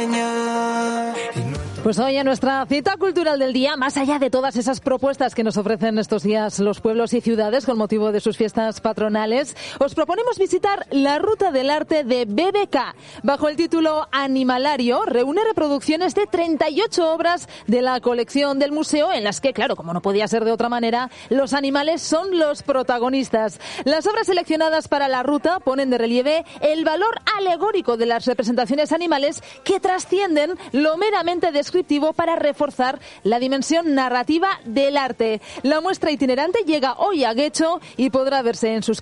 extrañar. Pues hoy en nuestra cita cultural del día, más allá de todas esas propuestas que nos ofrecen estos días los pueblos y ciudades con motivo de sus fiestas patronales, os proponemos visitar la Ruta del Arte de BBK. Bajo el título Animalario, reúne reproducciones de 38 obras de la colección del museo, en las que, claro, como no podía ser de otra manera, los animales son los protagonistas. Las obras seleccionadas para la ruta ponen de relieve el valor alegórico de las representaciones animales que trascienden lo meramente descriptivo para reforzar la dimensión narrativa del arte. La muestra itinerante llega hoy a Guecho y podrá verse en sus